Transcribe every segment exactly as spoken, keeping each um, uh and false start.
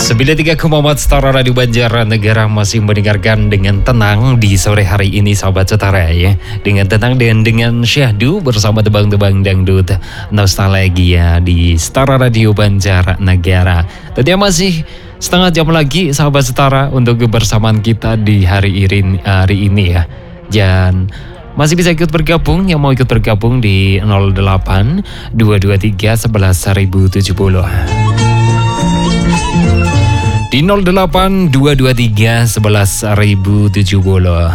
sembilan puluh tiga koma empat Setara Radio Banjarnegara masih mendengarkan dengan tenang di sore hari ini sahabat Setara ya. Dengan tenang dan dengan syahdu bersama tebang-tebang dangdut nostalgia di Setara Radio Banjarnegara. Tentunya masih setengah jam lagi sahabat Setara untuk kebersamaan kita di hari ini, hari ini ya. Dan masih bisa ikut bergabung, yang mau ikut bergabung di nol delapan dua dua tiga sebelas seribu tujuh puluh. Di nol delapan dua dua tiga sebelas seribu tujuh puluh.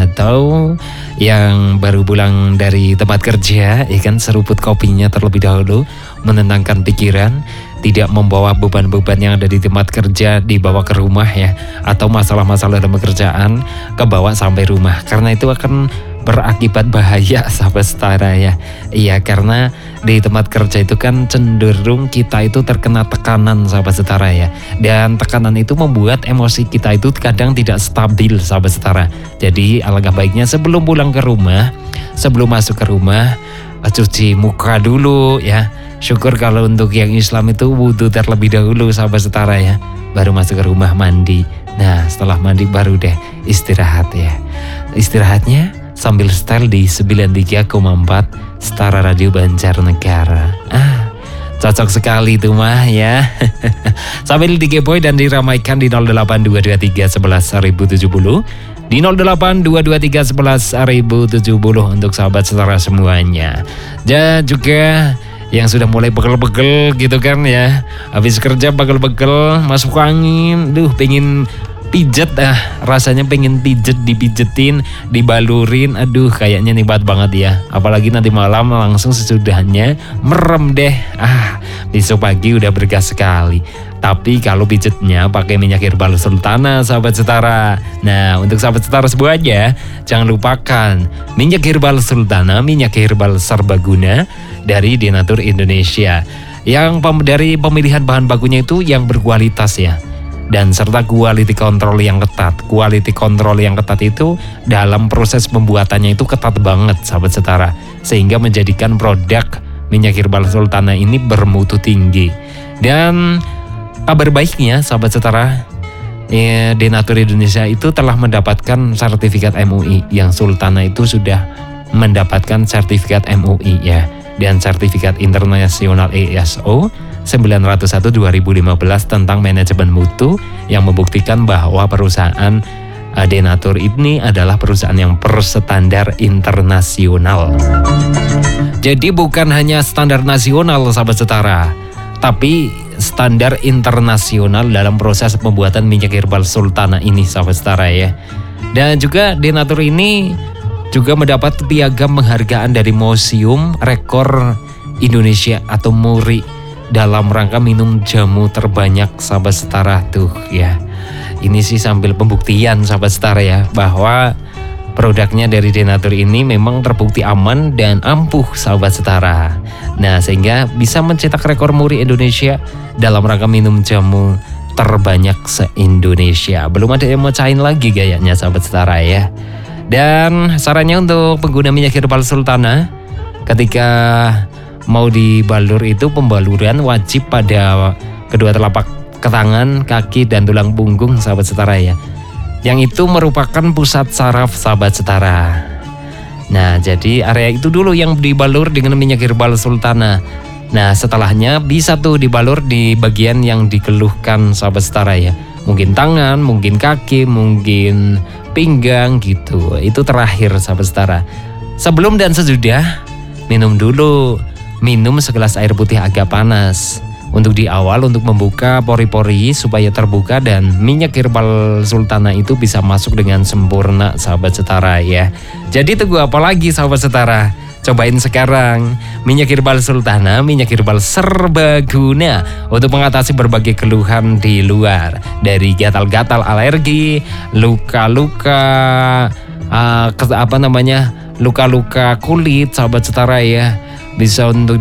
Atau yang baru pulang dari tempat kerja, ya kan, seruput kopinya terlebih dahulu, menenangkan pikiran, tidak membawa beban-beban yang ada di tempat kerja dibawa ke rumah ya, atau masalah-masalah dalam pekerjaan kebawa sampai rumah, karena itu akan berakibat bahaya sahabat Setara ya. Iya, karena di tempat kerja itu kan cenderung kita itu terkena tekanan sahabat Setara ya. Dan tekanan itu membuat emosi kita itu kadang tidak stabil sahabat Setara. Jadi alangkah baiknya sebelum pulang ke rumah, sebelum masuk ke rumah, cuci muka dulu ya. Syukur kalau untuk yang Islam itu wudhu terlebih dahulu sahabat Setara ya, baru masuk ke rumah mandi. Nah setelah mandi baru deh istirahat ya. Istirahatnya sambil style di sembilan puluh tiga koma empat Setara Radio Banjarnegara. Ah, cocok sekali itu mah ya. Sambil digepoy dan diramaikan di nol delapan dua dua tiga sebelas seribu tujuh puluh, di nol delapan dua dua tiga sebelas seribu tujuh puluh untuk sahabat Setara semuanya. Dan juga yang sudah mulai pegel-pegel gitu kan ya, habis kerja pegel-pegel, masuk angin, duh pengen pijet, ah rasanya pengen pijet, dipijetin, dibalurin, aduh kayaknya nikmat banget ya. Apalagi nanti malam langsung sesudahnya merem deh, ah besok pagi udah bergas sekali. Tapi kalau pijetnya pakai minyak herbal sultana sahabat Setara. Nah untuk sahabat Setara semuanya, jangan lupakan minyak herbal sultana, minyak herbal serbaguna dari Denatur Indonesia, yang pem- dari pemilihan bahan bakunya itu yang berkualitas ya, dan serta quality control yang ketat. Quality control yang ketat itu dalam proses pembuatannya itu ketat banget sahabat Setara, sehingga menjadikan produk minyak herbal sultana ini bermutu tinggi. Dan kabar baiknya sahabat Setara, ya, Denatur Indonesia itu telah mendapatkan sertifikat M U I, yang sultana itu sudah mendapatkan sertifikat M U I ya, dan sertifikat internasional I S O sembilan nol satu dua ribu lima belas tentang manajemen mutu, yang membuktikan bahwa perusahaan Denatur ini adalah perusahaan yang berstandar internasional. Jadi bukan hanya standar nasional sahabat Setara, tapi standar internasional dalam proses pembuatan minyak herbal sultana ini sahabat Setara ya. Dan juga Denatur ini juga mendapat piagam penghargaan dari Museum Rekor Indonesia atau MURI dalam rangka minum jamu terbanyak sahabat Setara tuh ya. Ini sih sambil pembuktian sahabat Setara ya, bahwa produknya dari Denatur ini memang terbukti aman dan ampuh sahabat Setara. Nah sehingga bisa mencetak rekor MURI Indonesia dalam rangka minum jamu terbanyak se-Indonesia. Belum ada yang mecahin lagi gayanya sahabat Setara ya. Dan sarannya untuk pengguna minyak herbal sultana, ketika mau dibalur itu pembaluran wajib pada kedua telapak tangan, kaki, dan tulang punggung sahabat Setara ya, yang itu merupakan pusat saraf sahabat Setara. Nah jadi area itu dulu yang dibalur dengan minyak herbal sultana. Nah setelahnya bisa tuh dibalur di bagian yang dikeluhkan sahabat Setara ya, mungkin tangan, mungkin kaki, mungkin pinggang gitu. Itu terakhir sahabat Setara. Sebelum dan sesudah minum dulu, minum segelas air putih agak panas untuk di awal, untuk membuka pori-pori supaya terbuka dan minyak herbal sultana itu bisa masuk dengan sempurna sahabat Setara ya. Jadi tunggu apa lagi sahabat Setara? Cobain sekarang minyak herbal sultana, minyak herbal serbaguna untuk mengatasi berbagai keluhan di luar, dari gatal-gatal alergi, luka-luka uh, apa namanya luka-luka kulit sahabat Setara ya. Bisa untuk